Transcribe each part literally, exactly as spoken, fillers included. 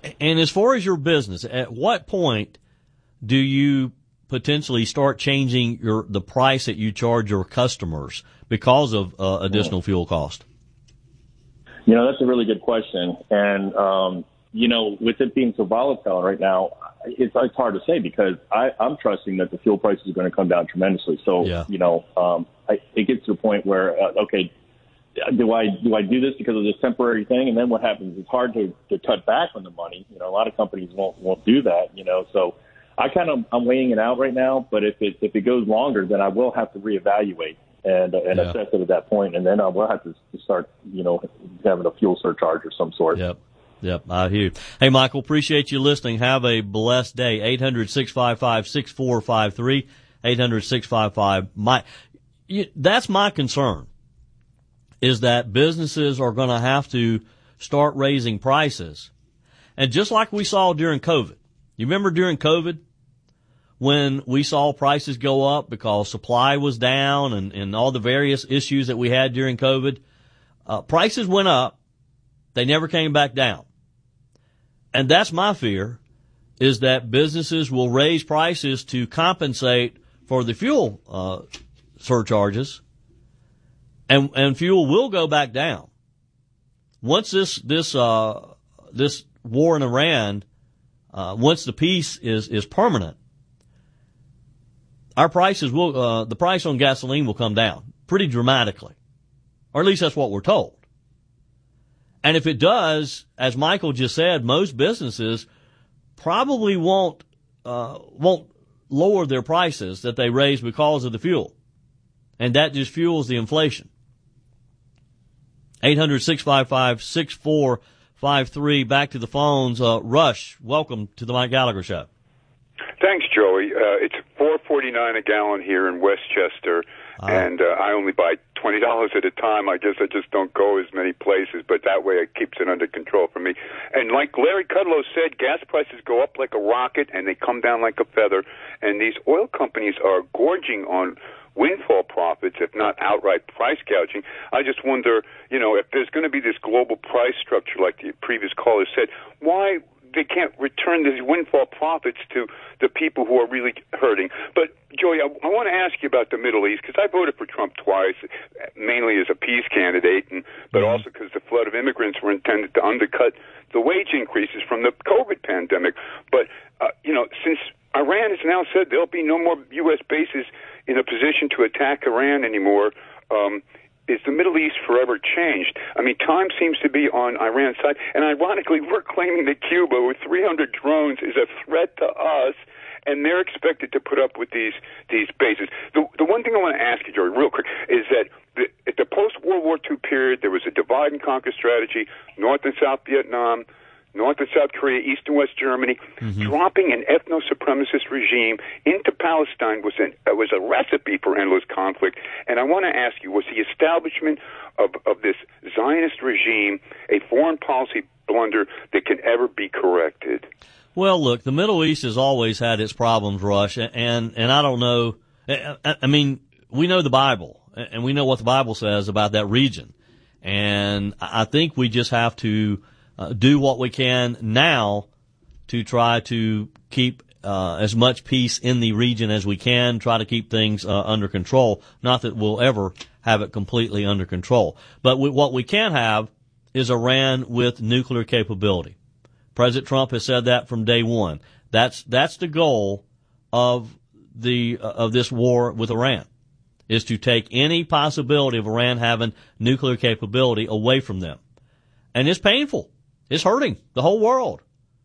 And as far as your business, at what point do you potentially start changing your the price that you charge your customers because of uh, additional fuel cost? You know, that's a really good question. And, um, you know, with it being so volatile right now, it's, it's hard to say because I, I'm trusting that the fuel price is going to come down tremendously. So, yeah. you know, um, I, it gets to a point where, uh, okay, do I do I do this because of this temporary thing? And then what happens? It's hard to, to cut back on the money. You know, a lot of companies won't won't do that, you know. So I kind of I'm weighing it out right now. But if it if it goes longer, then I will have to reevaluate and uh, and yeah. assess it at that point, and then I will have to start, you know, having a fuel surcharge of some sort. Yep, yep, I hear you. Hey, Michael, appreciate you listening. Have a blessed day. eight hundred, six five five, six four five three, eight hundred, six five five. My, that's my concern, is that businesses are going to have to start raising prices. And just like we saw during COVID, you remember during COVID, when we saw prices go up because supply was down and, and all the various issues that we had during COVID, uh, prices went up. They never came back down. And that's my fear, is that businesses will raise prices to compensate for the fuel uh, surcharges, and, and fuel will go back down. Once this, this, uh, this war in Iran, uh, once the peace is, is permanent, our prices will, uh, the price on gasoline will come down pretty dramatically. Or at least that's what we're told. And if it does, as Michael just said, most businesses probably won't, uh, won't lower their prices that they raise because of the fuel. And that just fuels the inflation. eight hundred, six five five, six four five three. Back to the phones. Uh, Rush, welcome to the Mike Gallagher Show. Thanks, Joey. Uh, it's four forty-nine a gallon here in Westchester, uh, and uh, I only buy twenty dollars at a time. I guess I just don't go as many places, but that way it keeps it under control for me. And like Larry Kudlow said, gas prices go up like a rocket, and they come down like a feather, and these oil companies are gorging on windfall profits, if not outright price gouging. I just wonder, you know, if there's going to be this global price structure like the previous caller said, why they can't return these windfall profits to the people who are really hurting. But, Joey, I, I want to ask you about the Middle East, because I voted for Trump twice, mainly as a peace candidate, and but mm-hmm. also because the flood of immigrants were intended to undercut the wage increases from the COVID pandemic. But, uh, you know, since Iran has now said there'll be no more U S bases in a position to attack Iran anymore, um, is the Middle East forever changed? I mean, time seems to be on Iran's side, and ironically, we're claiming that Cuba with three hundred drones is a threat to us, and they're expected to put up with these these bases. The, the one thing I want to ask you, Joey, real quick, is that the, at the post-World War Two period, there was a divide-and-conquer strategy, North and South Vietnam, North and South Korea, East and West Germany. Mm-hmm. Dropping an ethno-supremacist regime into Palestine was, an, uh, was a recipe for endless conflict. And I want to ask you, was the establishment of, of this Zionist regime a foreign policy blunder that can ever be corrected? Well, look, the Middle East has always had its problems, Rush, and, and I don't know, I, I mean, we know the Bible, and we know what the Bible says about that region. And I think we just have to Uh, do what we can now to try to keep uh, as much peace in the region as we can, try to keep things uh, under control. Not that we'll ever have it completely under control. But we, what we can have is Iran with nuclear capability. President Trump has said that from day one. That's that's the goal of the uh, of this war with Iran, is to take any possibility of Iran having nuclear capability away from them. And it's painful. It's hurting the whole world.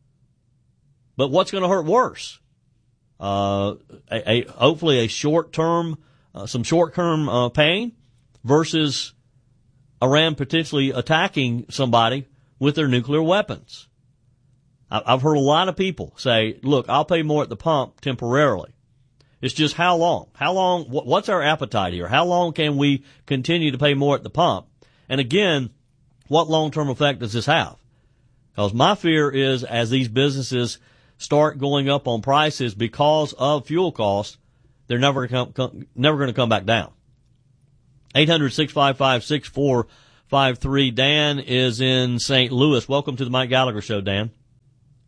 But what's going to hurt worse? Uh, a, a, hopefully a short-term, uh, some short-term uh, pain versus Iran potentially attacking somebody with their nuclear weapons. I, I've heard a lot of people say, look, I'll pay more at the pump temporarily. It's just how long? How long? What, what's our appetite here? How long can we continue to pay more at the pump? And again, what long-term effect does this have? Because my fear is, as these businesses start going up on prices because of fuel costs, they're never come, come, never going to come back down. eight hundred, six five five, six four five three. Dan is in Saint Louis. Welcome to the Mike Gallagher Show, Dan.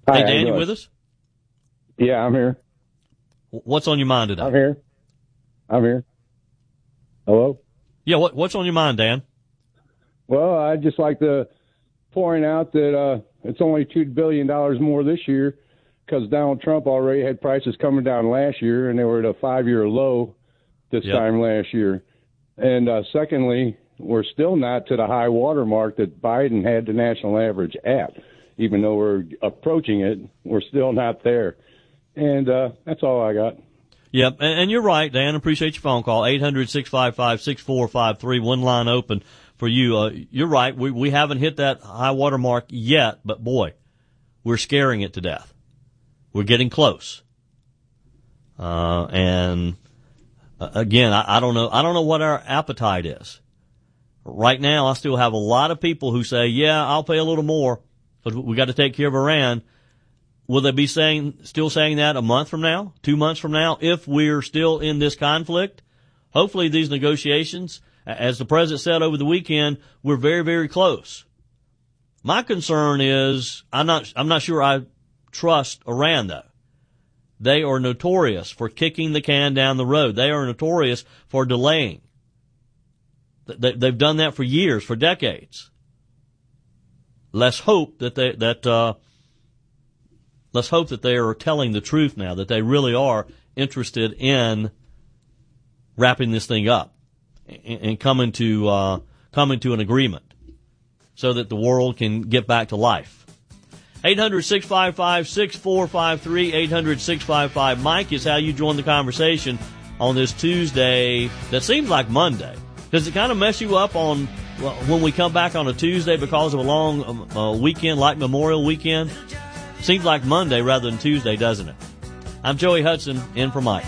Hi, hey, Dan, you with us? Yeah, I'm here. What's on your mind today? I'm here. I'm here. Hello? Yeah, what, what's on your mind, Dan? Well, I'd just like to point out that uh, it's only two billion dollars more this year because Donald Trump already had prices coming down last year, and they were at a five-year low this Yep. time last year. And uh, secondly, we're still not to the high water mark that Biden had the national average at. Even though we're approaching it, we're still not there. And uh, that's all I got. Yep, and, and you're right, Dan. Appreciate your phone call. eight hundred, six five five, six four five three. One line open for you. Uh, you're right. We we haven't hit that high water mark yet, but boy, we're scaring it to death. We're getting close. Uh, and uh, again, I, I don't know. I don't know what our appetite is. Right now, I still have a lot of people who say, "Yeah, I'll pay a little more, but we got to take care of Iran." Will they be saying, still saying that a month from now, two months from now, if we're still in this conflict? Hopefully these negotiations, as the president said over the weekend, we're very, very close. My concern is, I'm not, I'm not sure I trust Iran though. They are notorious for kicking the can down the road. They are notorious for delaying. They've done that for years, for decades. Let's hope that they, that, uh, Let's hope that they are telling the truth now, that they really are interested in wrapping this thing up and coming to uh, coming to an agreement so that the world can get back to life. eight hundred, six five five, six four five three, eight hundred, six five five. Mike is how you join the conversation on this Tuesday that seems like Monday. Does it kind of mess you up on well, when we come back on a Tuesday because of a long uh, weekend like Memorial Weekend? Seems like Monday rather than Tuesday, doesn't it? I'm Joey Hudson, in for Mike.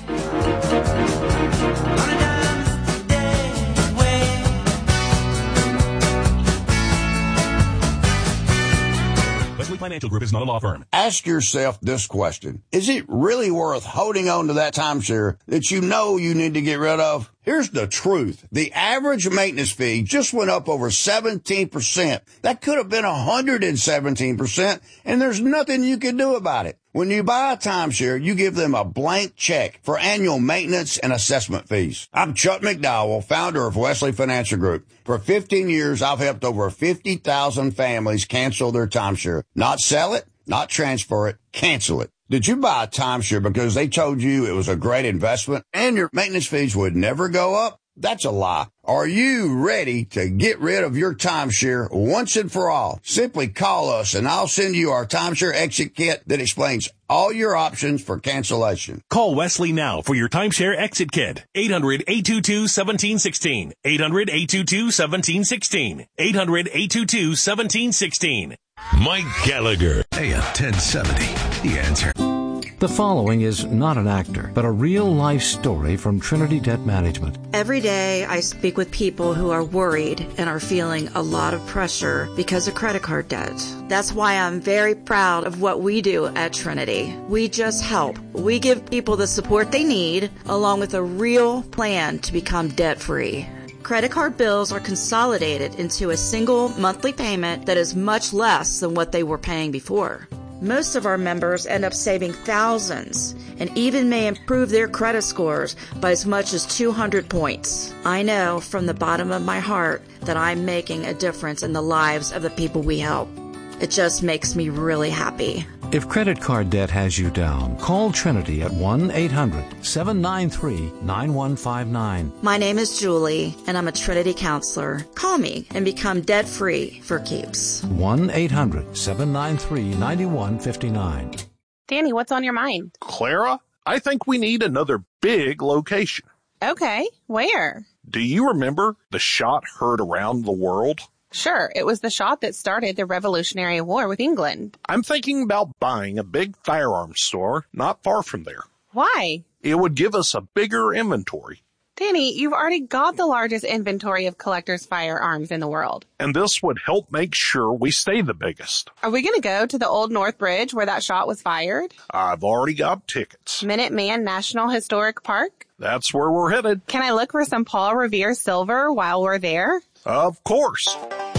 Wesley Financial Group is not a law firm. Ask yourself this question. Is it really worth holding on to that timeshare that you know you need to get rid of? Here's the truth. The average maintenance fee just went up over seventeen percent. That could have been one hundred seventeen percent, and there's nothing you can do about it. When you buy a timeshare, you give them a blank check for annual maintenance and assessment fees. I'm Chuck McDowell, founder of Wesley Financial Group. For fifteen years, I've helped over fifty thousand families cancel their timeshare. Not sell it, not transfer it, cancel it. Did you buy a timeshare because they told you it was a great investment and your maintenance fees would never go up? That's a lie. Are you ready to get rid of your timeshare once and for all? Simply call us and I'll send you our timeshare exit kit that explains all your options for cancellation. Call Wesley now for your timeshare exit kit. eight hundred, eight two two, one seven one six. eight hundred, eight two two, one seven one six. eight hundred, eight two two, one seven one six. Mike Gallagher, A M ten seventy, The Answer. The following is not an actor, but a real-life story from Trinity Debt Management. Every day I speak with people who are worried and are feeling a lot of pressure because of credit card debt. That's why I'm very proud of what we do at Trinity. We just help. We give people the support they need, along with a real plan to become debt-free. Credit card bills are consolidated into a single monthly payment that is much less than what they were paying before. Most of our members end up saving thousands and even may improve their credit scores by as much as two hundred points. I know from the bottom of my heart that I'm making a difference in the lives of the people we help. It just makes me really happy. If credit card debt has you down, call Trinity at one eight hundred, seven nine three, nine one five nine. My name is Julie, and I'm a Trinity counselor. Call me and become debt-free for keeps. one eight hundred, seven nine three, nine one five nine. Danny, what's on your mind? Clara, I think we need another big location. Okay, where? Do you remember the shot heard around the world? Sure, it was the shot that started the Revolutionary War with England. I'm thinking about buying a big firearms store not far from there. Why? It would give us a bigger inventory. Danny, you've already got the largest inventory of collectors' firearms in the world. And this would help make sure we stay the biggest. Are we going to go to the Old North Bridge where that shot was fired? I've already got tickets. Minuteman National Historic Park? That's where we're headed. Can I look for some Paul Revere silver while we're there? Of course.